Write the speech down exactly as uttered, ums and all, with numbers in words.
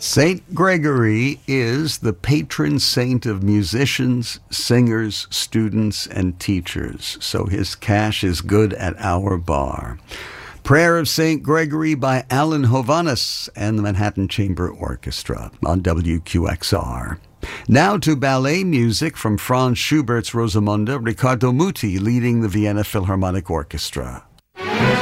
Saint Gregory is the patron saint of musicians, singers, students, and teachers, so his cash is good at our bar. Prayer of Saint Gregory by Alan Hovhaness and the Manhattan Chamber Orchestra on W Q X R. Now to ballet music from Franz Schubert's Rosamunde, Riccardo Muti leading the Vienna Philharmonic Orchestra.